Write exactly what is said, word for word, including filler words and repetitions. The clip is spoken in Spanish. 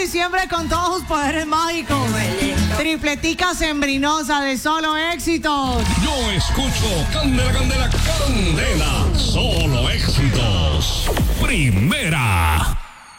diciembre con todos sus poderes mágicos. Tripletica sembrinosa de solo éxitos. Yo escucho Candela, Candela, Candela. Solo éxitos. Primera.